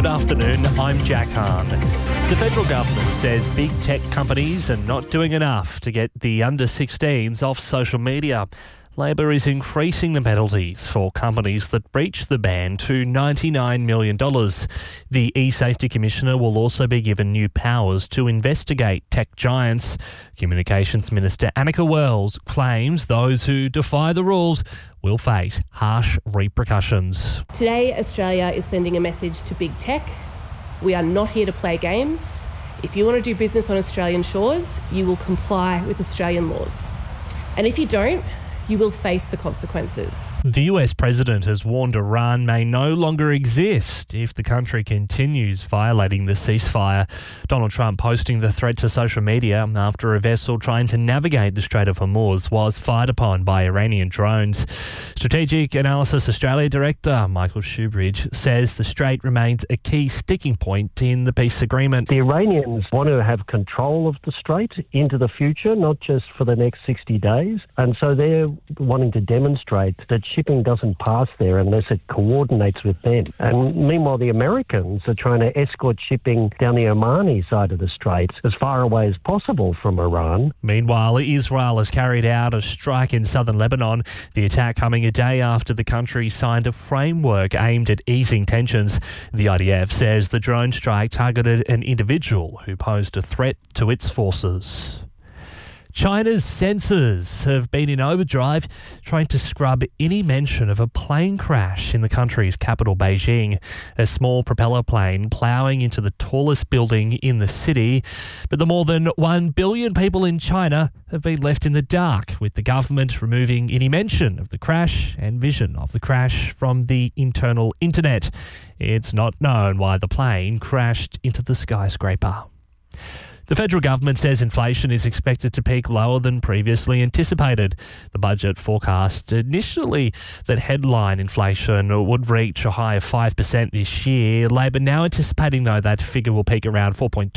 Good afternoon, I'm Jack Hahn. The federal government says big tech companies are not doing enough to get the under-16s off social media. Labor is increasing the penalties for companies that breach the ban to $99 million. The eSafety Commissioner will also be given new powers to investigate tech giants. Communications Minister Annika Wells claims those who defy the rules will face harsh repercussions. Today, Australia is sending a message to big tech. We are not here to play games. If you want to do business on Australian shores, you will comply with Australian laws. And if you don't, you will face the consequences. The US president has warned Iran may no longer exist if the country continues violating the ceasefire. Donald Trump posting the threat to social media after a vessel trying to navigate the Strait of Hormuz was fired upon by Iranian drones. Strategic Analysis Australia Director Michael Shoebridge says the strait remains a key sticking point in the peace agreement. The Iranians want to have control of the strait into the future, not just for the next 60 days. And so they're wanting to demonstrate that shipping doesn't pass there unless it coordinates with them. And meanwhile, the Americans are trying to escort shipping down the Omani side of the Straits as far away as possible from Iran. Meanwhile, Israel has carried out a strike in southern Lebanon, the attack coming a day after the country signed a framework aimed at easing tensions. The IDF says the drone strike targeted an individual who posed a threat to its forces. China's censors have been in overdrive trying to scrub any mention of a plane crash in the country's capital, Beijing. A small propeller plane ploughing into the tallest building in the city. But the more than 1 billion people in China have been left in the dark, with the government removing any mention of the crash and vision of the crash from the internal internet. It's not known why the plane crashed into the skyscraper. The federal government says inflation is expected to peak lower than previously anticipated. The budget forecast initially that headline inflation would reach a high of 5% this year. Labor now anticipating, though, that figure will peak around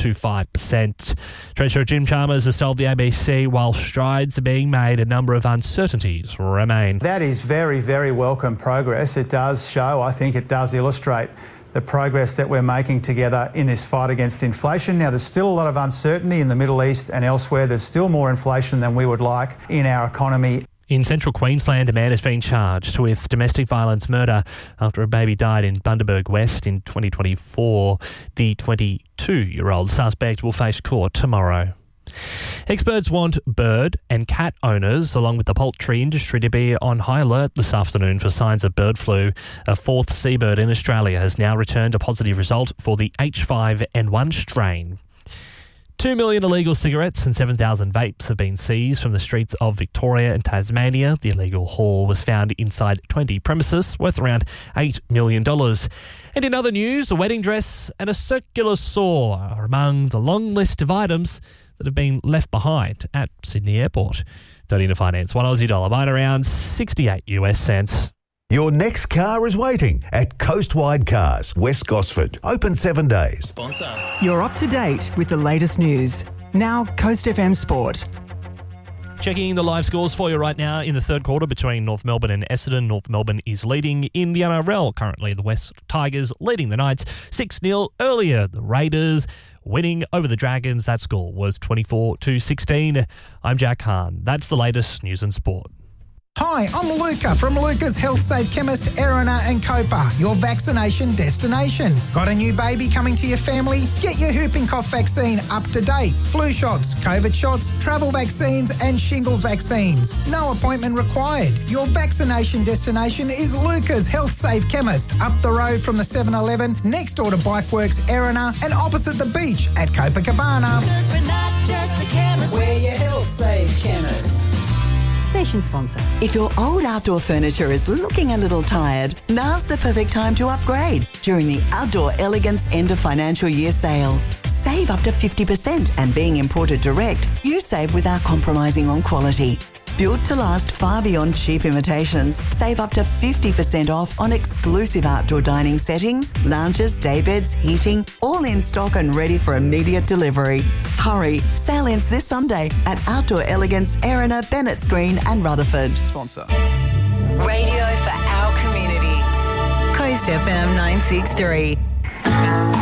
4.25%. Treasurer Jim Chalmers has told the ABC while strides are being made, a number of uncertainties remain. That is very, very welcome progress. It does show, I think it does illustrate the progress that we're making together in this fight against inflation. Now, there's still a lot of uncertainty in the Middle East and elsewhere. There's still more inflation than we would like in our economy. In central Queensland, a man has been charged with domestic violence murder after a baby died in Bundaberg West in 2024. The 22-year-old suspect will face court tomorrow. Experts want bird and cat owners, along with the poultry industry, to be on high alert this afternoon for signs of bird flu. A fourth seabird in Australia has now returned a positive result for the H5N1 strain. 2 million illegal cigarettes and 7,000 vapes have been seized from the streets of Victoria and Tasmania. The illegal haul was found inside 20 premises, worth around $8 million. And in other news, a wedding dress and a circular saw are among the long list of items that have been left behind at Sydney Airport. 30 to finance, $1 Aussie buying around 68 US cents. Your next car is waiting at Coastwide Cars, West Gosford. Open 7 days. Sponsor. You're up to date with the latest news. Now, Coast FM Sport. Checking the live scores for you right now in the third quarter between North Melbourne and Essendon. North Melbourne is leading in the NRL. Currently, the West Tigers leading the Knights 6-0 earlier. The Raiders winning over the Dragons. That score was 24-16. I'm Jack Hahn. That's the latest news and sport. Hi, I'm Luca from Luca's Health Safe Chemist, Erina and Copa, your vaccination destination. Got a new baby coming to your family? Get your whooping cough vaccine up to date. Flu shots, COVID shots, travel vaccines and shingles vaccines. No appointment required. Your vaccination destination is Luca's Health Safe Chemist, up the road from the 7-Eleven, next door to Bikeworks, Erina and opposite the beach at Copacabana. Because we're not just a chemist, we're your Health Safe Chemist. Station sponsor. If your old outdoor furniture is looking a little tired, now's the perfect time to upgrade during the Outdoor Elegance End of Financial Year sale. Save up to 50%, and being imported direct, you save without compromising on quality. Built to last far beyond cheap imitations, save up to 50% off on exclusive outdoor dining settings, lounges, daybeds, heating, all in stock and ready for immediate delivery. Hurry, sale ends this Sunday at Outdoor Elegance, Erina, Bennetts Green and Rutherford. Sponsor. radio for our community. Coast FM 963.